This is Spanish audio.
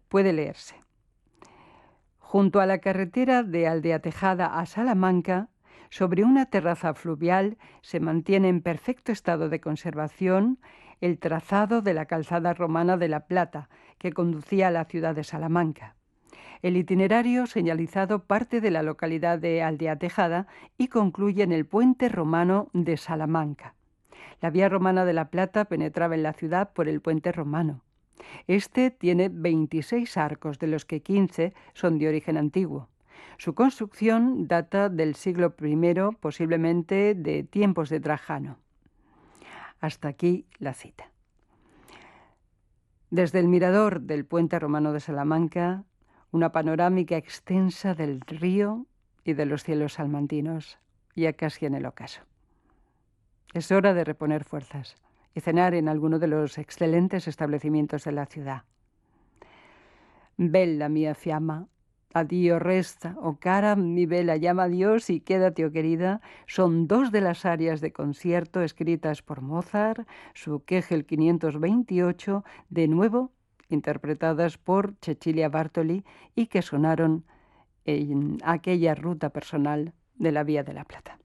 puede leerse. Junto a la carretera de Aldeatejada a Salamanca, sobre una terraza fluvial, se mantiene en perfecto estado de conservación el trazado de la calzada romana de La Plata, que conducía a la ciudad de Salamanca. El itinerario señalizado parte de la localidad de Aldeatejada y concluye en el puente romano de Salamanca. La vía romana de La Plata penetraba en la ciudad por el puente romano. Este tiene 26 arcos, de los que 15 son de origen antiguo. Su construcción data del siglo I, posiblemente de tiempos de Trajano. Hasta aquí la cita. Desde el mirador del puente romano de Salamanca, una panorámica extensa del río y de los cielos salmantinos, ya casi en el ocaso. Es hora de reponer fuerzas y cenar en alguno de los excelentes establecimientos de la ciudad. Bella mia fiamma, addio resta, o cara mi bella, llama a Dios y quédate, oh querida, son dos de las arias de concierto escritas por Mozart, su Kegel 528, de nuevo interpretadas por Cecilia Bartoli y que sonaron en aquella ruta personal de la Vía de la Plata.